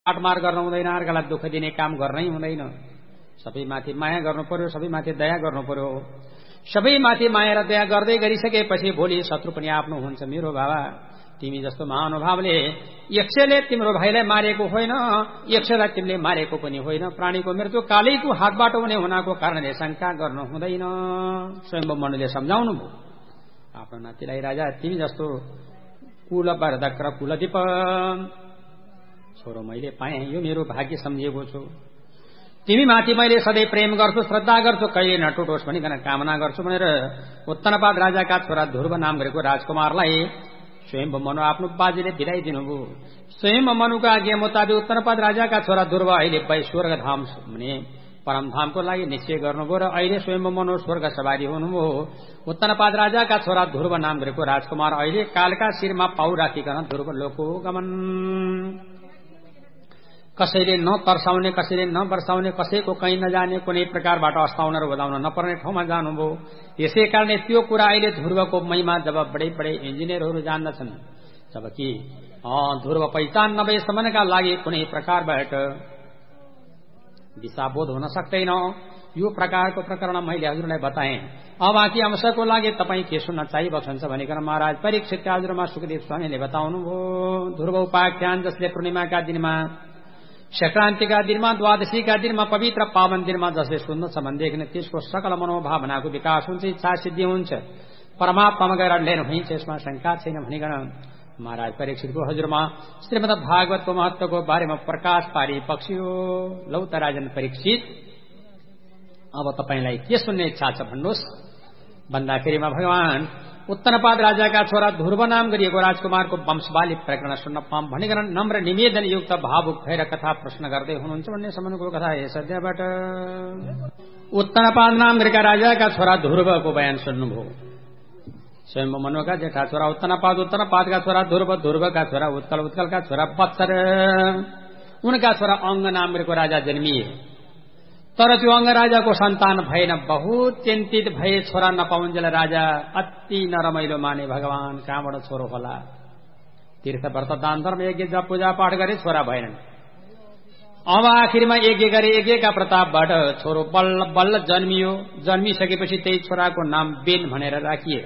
काटमार गर्न हुँदैन, अर्कालाई दुःख दिने काम गर्नै हुँदैन। सबैमाथि माया गर्नु पर्यो, सबैमाथि दया गर्नु पर्यो। सबैमाथि माया र दया गर्दै गरिसकेपछि भोलि शत्रु पनि आफ्नो हुन्छ। मेरो बाबा, तिमी जस्तो महानुभावले यक्षले तिम्रो भाइलाई मारेको होइन, यक्षलाई तिमीले मारेको पनि होइन। प्राणीको मृत्यु कालीको हातबाट हुने हुनाको कारणले शंका गर्नु हुँदैन। स्वयम्भू मनुले सम्झाउनु भयो आफ्नो नातिलाई, राजा तिमी जस्तो कुलवर्धक र कुलदीप छोरो मैले पाएँ, यो मेरो भाग्य सम्झिएको छु। तिमी माथि मैले सधैँ प्रेम गर्छु, श्रद्धा गर्छु, कहिले नटुटोस् भनिकन कामना गर्छु भनेर उत्तनपाद राजाका छोरा ध्रुव नाम गरेको राजकुमारलाई स्वयम्भू मनु आफ्नो बाजेले बिदाइदिनुभयो। स्वयम्भू मनुको आज्ञा मुताबिक उत्तनपाद राजाका छोरा ध्रुव अहिले स्वर्ग धाम भने परमधामको लागि निश्चय गर्नुभयो र अहिले स्वयम्भू मनु स्वर्ग सवारी हुनुभयो। उत्तनपाद राजाका छोरा ध्रुव नाम गरेको राजकुमार अहिले कालका शिरमा पाउ राखिकन ध्रुव लोकको गमन। कसैले नतर्साउने, कसैले नबर्साउने, कसैको कहीँ नजाने, कुनै प्रकारबाट अस्ताउन र बजाउन नपर्ने ठाउँमा जानुभयो। यसै कारणले त्यो कुरा अहिले ध्रुवको महिमा जब बडै बडै इन्जिनियरहरू जान्दछन्, जबकि ध्रुव पहिचान नभएसम्मका लागि कुनै प्रकारबाट दिशाबोध हुन सक्दैन। यो प्रकारको प्रकरण मैले हजुरलाई बताएँ। अब बाँकी अंशको लागि तपाईँ के सुन्न चाहिबक्सन्छ भनिकन महाराज परीक्षितका हजुरमा सुखदेव स्वामीले बताउनुभयो। ध्रुव उपाख्यान जसले पूर्णिमाका दिनमा, संक्रान्तिका दिनमा, द्वादशीका दिनमा, पवित्र पावन दिनमा जसले सुन्दछ भनेदेखि त्यसको सकल मनोभावनाको विकास हुन्छ, इच्छा सिद्धि हुन्छ, परमात्मामा गएर लेन हुन्छ, यसमा शंका छैन भनिकन महाराज परीक्षितको हजुरमा श्रीमद् भागवतको महत्वको बारेमा प्रकाश पारी पक्षियो। लौ त राजन परीक्षित, अब तपाईलाई के सुन्ने इच्छा छ भन्नुहोस् भन्दाखेरिमा भगवान उत्तनपाद राजाका छोरा ध्रुव नाम गरिएको राजकुमारको वंशवाली प्रकरण सुन्न पाऊँ भनिकन नम्र निवेदन युक्त भावुक भएर कथा प्रश्न गर्दै हुनुहुन्छ भन्ने सम्बन्धको कथा यस अध्यायबाट। उत्तनपाद नाम गरेका राजाका छोरा ध्रुवको बयान सुन्नुभयो। स्वयम्भू मनुका जेठा छोरा उत्तनपाद, उत्तनपादका छोरा ध्रुव, ध्रुवका छोरा उत्कल, उत्कलका छोरा वत्सर, उनका छोरा अंग नाम गरेको राजा जन्मिए। तर त्यो अंग राजाको सन्तान भएन। बहुत चिन्तित भए, छोरा नपाउन्जेल राजा अति नरमाइलो माने भगवान कहाँबाट छोरो होला। तीर्थ व्रत दान धर्म यज्ञ जप पूजा पाठ गरे, छोरा भएनन्। अब आखिरमा यज्ञ गरे, यज्ञका प्रतापबाट छोरो बल्ल बल्ल जन्मियो। जन्मिसकेपछि त्यही छोराको नाम बेन भनेर राखियो।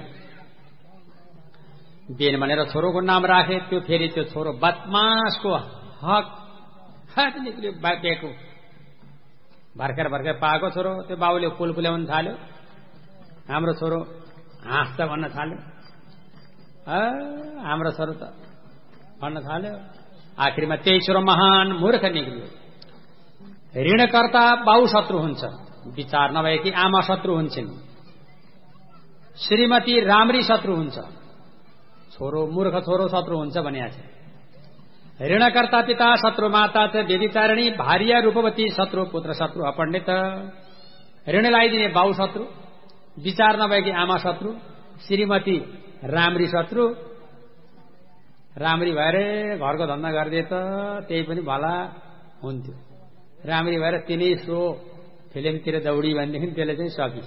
बेन भनेर छोरोको नाम राखे। त्यो फेरि त्यो छोरो बदमासको हक निक्ल्यो। बाबेको भर्खर भर्खर पाएको छोरो, त्यो बाबुले पुल पुल्याउन थाल्यो। हाम्रो छोरो हाँस्छ भन्न थाल्यो, हाम्रो छोरो त भन्न थाल्यो। आखिरमा त्यही छोरो महान मूर्ख निक्ल्यो। ऋणकर्ता बाउ शत्रु हुन्छ, विचार नभएकी आमा शत्रु हुन्छन्। श्रीमती राम्री शत्रु हुन्छ, छोरो मूर्ख छोरो शत्रु हुन्छ भनिएको छ। ऋणकर्ता पिता शत्रु, माता छ व्यभिचारिणी, भार्या रूपवती शत्रु, पुत्र शत्रु, अपण्डित। ऋण लगाइदिने बाउ शत्रु, विचार नभएकी आमा शत्रु, श्रीमती राम्री शत्रु। राम्री भएर घरको धन्दा गरिदिए त त्यही पनि भला हुन्थ्यो। राम्री भएर तिनै सो फिल्मतिर दौडी भनेदेखि त्यसले चाहिँ सकि।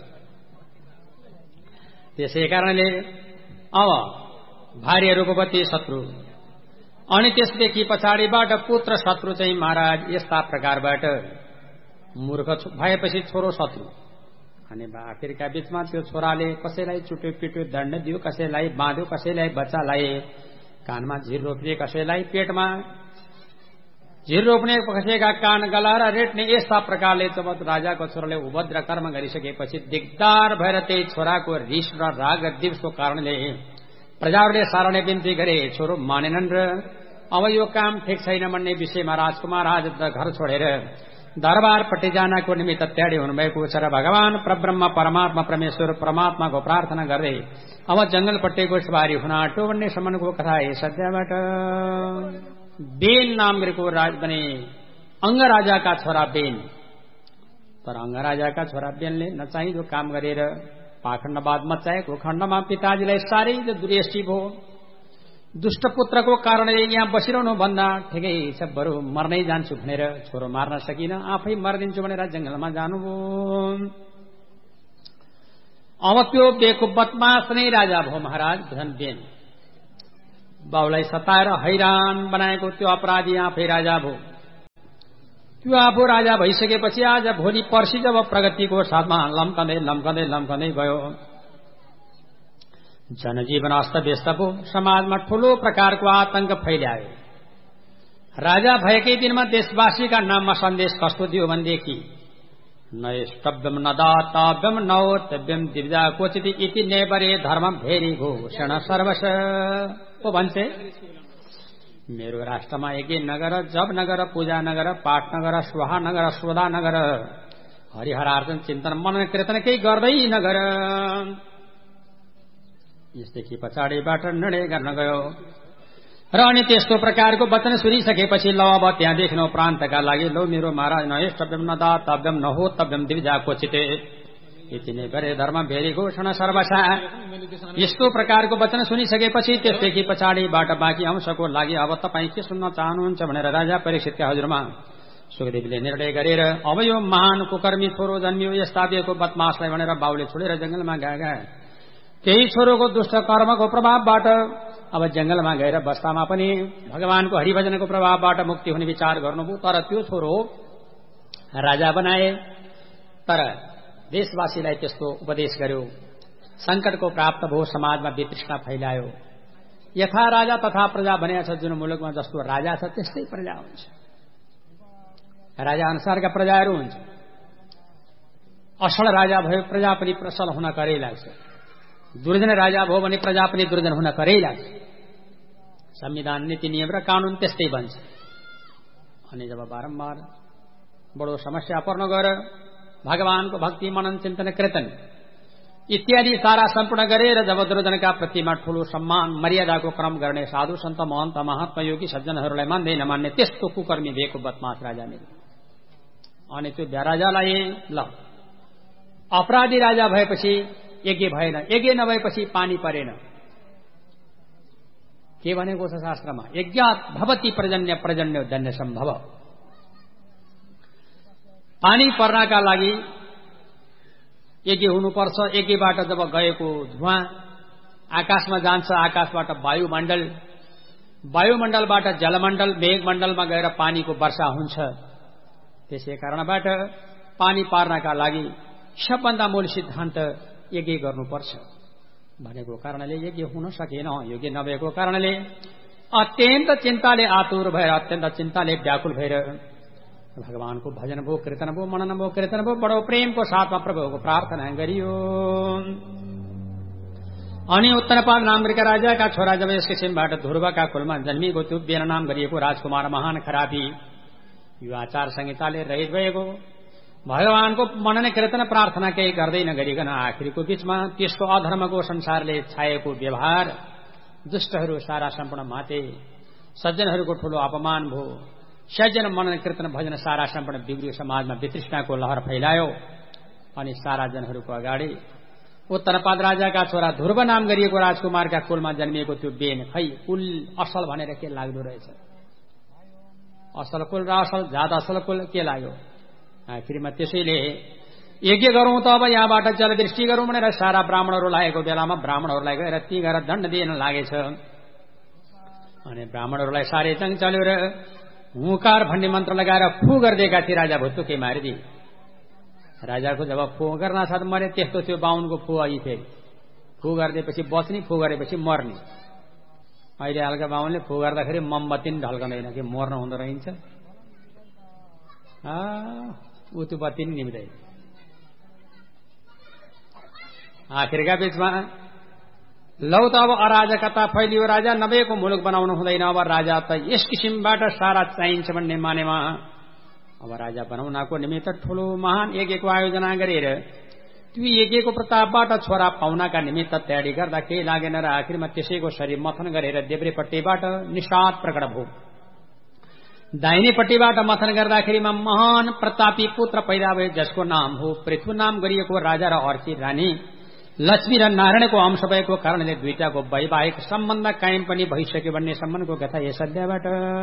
त्यसै कारणले अब भार्या रूपवती शत्रु, अनि त्यसदेखि पछाडिबाट पुत्र शत्रु चाहिँ महाराज यस्ता प्रकारबाट मूर्ख भएपछि छोरो शत्रु। अनि आखिरका बीचमा त्यो छोराले कसैलाई चुट्यो पिट्यो, दण्ड दियो, कसैलाई बाँध्यो, कसैलाई बच्चा लाए, कानमा झिर रोप्ने, कसैलाई पेटमा झिर रोप्ने, कसैका कान गलाएर रेट्ने। यस्ता प्रकारले जब राजाको छोराले उभद्र कर्म गरिसकेपछि दिगदार भएर त्यही छोराको रिस र राग दिवसको कारणले प्रजाहरूले सारणे बिन्ती गरे, छोरो मानेनन् र अब यो काम ठिक छैन भन्ने विषयमा राजकुमार आज घर छोडेर दरबारपट्टि जानको निमित्त तयारी हुनुभएको छ र भगवान परब्रह्म परमात्मा परमेश्वर परमात्माको प्रार्थना गर्दै अब जंगलपट्टिको सवारी हुन आँट्यो भन्ने सम्बन्धको कथा यस अध्यायबाट। बेन नाम गरेको राज बने अंग राजाका छोरा बेन। तर अंग राजाका छोरा बेनले नचाहिँदो काम गरेर पाखण्डवाद मचाएको खण्डमा पिताजीलाई साह्रै दुर्यष्टि भयो। दुष्ट पुत्रको कारणले यहाँ बसिरहनु भन्दा ठिकै छ, बरु मर्नै जान्छु भनेर छोरो मार्न सकिन, आफै मर्दिन्छु भनेर जंगलमा जानुभयो। अब त्यो बेको बदमास नै राजा भयो महाराज बेन। बाउलाई सताएर हैरान बनाएको त्यो अपराधी आफै राजा भयो। त्यो आफू राजा भइसकेपछि आज भोलि पर्सि जब प्रगतिको साथमा लम्कँदै लम्कँदै लम्कँदै गयो, जनजीवन अस्तव्यस्त भयो, समाजमा ठूलो प्रकारको आतंक फैल्यायो। राजा भएकै दिनमा देशवासीका नाममा सन्देश कस्तो दियो भनेदेखि नैष्टव्यम नदातव्यम नौतव्यम दिव्या क्वचित इति नेबरे धर्म भेरी घोषण सर्वस पो भन्छे। मेरो राष्ट्रमा यज्ञ नगर, जप नगर, पूजा नगर, पाठ नगर, स्वाहा नगर, स्वधा नगर, हरिहरार्जन चिन्तन मनन कीर्तन केही गर्दै नगर। यसदेखि पछाडिबाट निर्णय गर्न गयो र अनि त्यस्तो प्रकारको वचन सुनिसकेपछि ल अब त्यहाँदेखि प्रान्तका लागि लो मेरो महाराज नैष्टव्यम नदातव्यम नहोतव्यम दिव्या क्वचित यति नै गरे धर्म भेरी घोषण सर्वसा। यस्तो प्रकारको वचन सुनिसकेपछि त्यसदेखि पछाडिबाट बाँकी अंशको लागि अब तपाईँ के सुन्न चाहनुहुन्छ भनेर राजा परीक्षितका हजुरमा सुखदेवले निर्णय गरेर अब यो महान कुकर्मी छोरो जन्मियो, यस्ता बेको बदमाशलाई भनेर बाउले छोडेर जंगलमा गए। त्यही छोरोको दुष्ट कर्मको प्रभावबाट अब जंगलमा गएर बस्दामा पनि भगवानको हरिभजनको प्रभावबाट मुक्ति हुने विचार गर्नुभयो। तर त्यो छोरो राजा बनाए, तर देशवासीलाई त्यस्तो उपदेश गर्यो, संकटको प्राप्त भयो, समाजमा वितृष्णा फैलायो। यथा राजा तथा प्रजा भनेको छ, जुन मुलुकमा जस्तो राजा छ त्यस्तै प्रजा हुन्छ, राजा अनुसारका प्रजाहरू हुन्छ। असल राजा भयो प्रजा पनि प्रसल हुन करै लाग्छ, दुर्जन राजा भयो भने प्रजा पनि दुर्जन हुन करै लाग्छ। संविधान, नीति नियम र कानून त्यस्तै बन्छ। अनि जब बारम्बार बडो समस्या पर्न गएर भगवानको भक्ति मनन चिन्तन कीर्तन इत्यादि सारा सम्पूर्ण गरेर जब दुर्जनका प्रतिमा ठूलो सम्मान मर्यादाको क्रम गर्ने साधु सन्त महन्त महात्मा योगी सज्जनहरूलाई मान्दै नमान्ने त्यस्तो कुकर्मी भएको बदमाश राजा मिले। अनि त्यो राजालाई ल अपराधी राजा भएपछि यज्ञ भएन, यज्ञ नभएपछि पानी परेन। के भनेको छ शास्त्रमा, यज्ञात् भवति पर्जन्य पर्जन्यो धन्य सम्भव। पानी पर्नका लागि यज्ञ हुनुपर्छ। यज्ञबाट जब गएको धुवाँ आकाशमा जान्छ, आकाशबाट वायुमण्डल, वायुमण्डलबाट जलमण्डल, मेघमण्डलमा गएर पानीको वर्षा हुन्छ। त्यसै कारणबाट पानी पार्नका लागि सबभन्दा मूल सिद्धान्त यज्ञ गर्नुपर्छ भनेको कारणले यज्ञ हुन सकेन। यज्ञ नभएको कारणले अत्यन्त चिन्ताले आतुर भएर, अत्यन्त चिन्ताले व्याकुल भएर भगवानको भजन भयो, कीर्तन भयो, मनन भयो, कीर्तन भयो, बडो प्रेमको साथमा प्रभुको प्रार्थना गरियो। अनि उत्तरपाल नामका राजाका छोरा जब यस किसिमबाट ध्रुवका कुलमा जन्मिएको त्यो बेन नाम गरिएको राजकुमार महान खराबी यो आचार संहिताले रहित भएको भगवानको मनन कीर्तन प्रार्थना केही गर्दै नगरिकन आखिरको बीचमा त्यसको अधर्मको संसारले छाएको व्यवहार, दुष्टहरू सारा सम्पूर्ण माते, सज्जनहरूको ठूलो अपमान भयो। सज्जन मनन कीर्तन भजन सारा सम्पूर्ण बिग्रियो, समाजमा वितृष्णाको लहर फैलायो। अनि सारा जनहरूको अगाडि उत्तरपाद राजाका छोरा ध्रुव नाम गरिएको राजकुमारका कुलमा जन्मिएको त्यो बेन, खै कुल असल भनेर के लाग्दो रहेछ, असल कुल र असल जात असल कुल के लाग्यो। आखिरमा त्यसैले यज्ञ गरौं त अब यहाँबाट जलदृष्टि गरौं भनेर सारा ब्राह्मणहरू लागेको बेलामा ब्राह्मणहरूलाई गएर ती गएर दण्ड दिन लागेछ। अनि ब्राह्मणहरूलाई साह्रै चङ चल्यो र हुकार भन्ने मन्त्र लगाएर फू गरिदिएका थिए, राजा भुत्तुकै मारिदिए। राजाको जब फू गर्न साथ मरे, त्यस्तो थियो बाहुनको फू अघि फेरि फू गरिदिएपछि बच्ने, फू गरेपछि मर्ने। अहिले हालका बाहुनले फू गर्दाखेरि मोमबत्ती पनि ढल्कँदैन कि मर्न हुँदो रहन्छ, उतु बत्ती नि निम्दैन। आखिरका बीचमा लौ त अब अराजकता फैलियो, राजा नभएको मुलुक बनाउनु हुँदैन। अब राजा त यस किसिमबाट सारा चाहिन्छ भन्ने मानेमा अब राजा बनाउनको निमित्त ठूलो महान यज्ञको आयोजना गरेर त्यो यज्ञको प्रतापबाट छोरा पाउनका निमित्त तयारी गर्दा केही लागेन र आखिरमा त्यसैको शरीर मथन गरेर देब्रेपट्टिबाट निषाद प्रकट भयो। दाहिनेपट्टिबाट मथन गर्दाखेरिमा महान प्रतापी पुत्र पैदा भए, जसको नाम हो पृथु नाम गरिएको राजा र अर्की रानी लक्ष्मी र नारायणको अंश भएको कारणले दुईटाको वैवाहिक सम्बन्ध कायम पनि भइसक्यो भन्ने सम्बन्धको कथा यस अध्यायबाट